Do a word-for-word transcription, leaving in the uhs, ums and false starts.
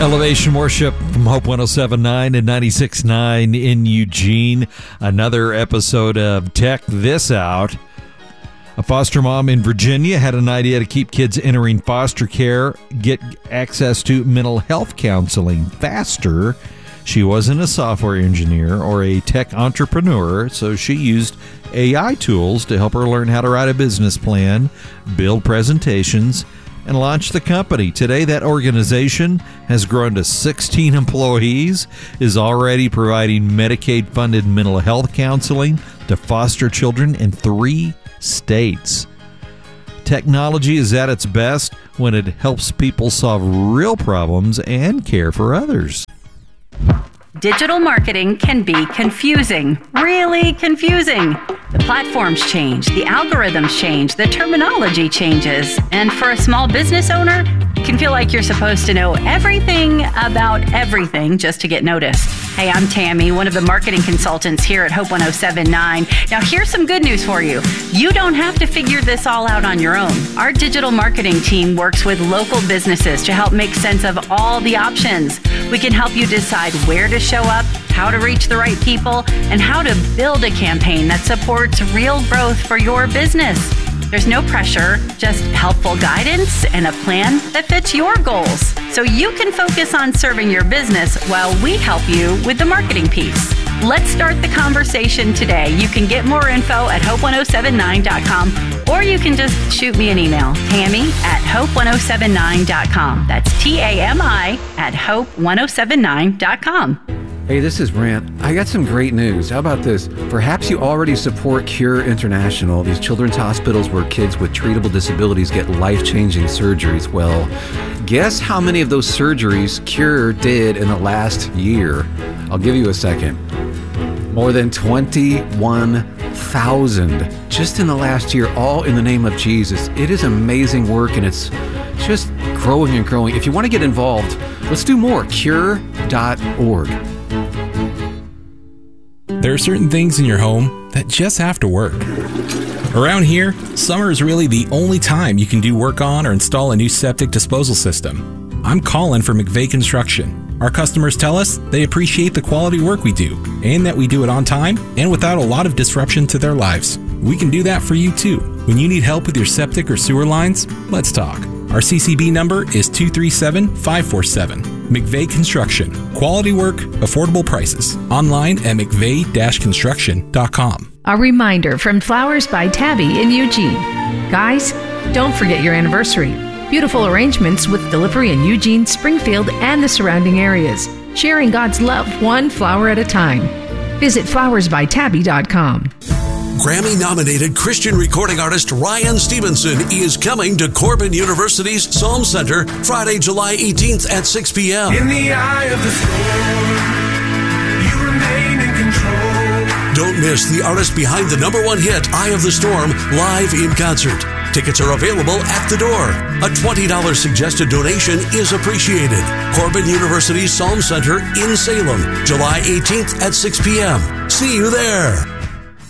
Elevation Worship from Hope one oh seven point nine and ninety-six point nine in Eugene. Another episode of Check This Out. A foster mom in Virginia had an idea to keep kids entering foster care get access to mental health counseling faster. She wasn't a software engineer or a tech entrepreneur, so she used A I tools to help her learn how to write a business plan, build presentations, and launch the company. Today, that organization has grown to sixteen employees, is already providing Medicaid-funded mental health counseling to foster children in three states. Technology is at its best when it helps people solve real problems and care for others. Digital marketing can be confusing, really confusing. The platforms change, the algorithms change, the terminology changes. And for a small business owner, it can feel like you're supposed to know everything about everything just to get noticed. Hey, I'm Tammy, one of the marketing consultants here at Hope one oh seven point nine. Now, here's some good news for you. You don't have to figure this all out on your own. Our digital marketing team works with local businesses to help make sense of all the options. We can help you decide where to show up, how to reach the right people, and how to build a campaign that supports real growth for your business. There's no pressure, just helpful guidance and a plan that fits your goals. So you can focus on serving your business while we help you with the marketing piece. Let's start the conversation today. You can get more info at hope one oh seven nine dot com, or you can just shoot me an email, Tammy at hope one oh seven nine dot com. That's T A M I at hope one oh seven nine dot com. Hey, this is Brant. I got some great news. How about this? Perhaps you already support Cure International, these children's hospitals where kids with treatable disabilities get life-changing surgeries. Well, guess how many of those surgeries Cure did in the last year? I'll give you a second. More than twenty-one thousand just in the last year, all in the name of Jesus. It is amazing work, and it's just growing and growing. If you want to get involved, let's do more. cure dot org. There are certain things in your home that just have to work. Around here, summer is really the only time you can do work on or install a new septic disposal system. I'm Colin from McVeigh Construction. Our customers tell us they appreciate the quality work we do and that we do it on time and without a lot of disruption to their lives. We can do that for you too. When you need help with your septic or sewer lines, let's talk. Our C C B number is two three seven, five four seven. McVeigh Construction. Quality work, affordable prices. Online at mcveigh dash construction dot com. A reminder from Flowers by Tabby in Eugene. Guys, don't forget your anniversary. Beautiful arrangements with delivery in Eugene, Springfield, and the surrounding areas. Sharing God's love one flower at a time. Visit flowers by tabby dot com. Grammy-nominated Christian recording artist Ryan Stevenson is coming to Corbin University's Psalm Center Friday, July eighteenth at six p.m. In the eye of the storm, you remain in control. Don't miss the artist behind the number one hit, Eye of the Storm, live in concert. Tickets are available at the door. A twenty dollars suggested donation is appreciated. Corbin University's Psalm Center in Salem, July eighteenth at six p.m. See you there.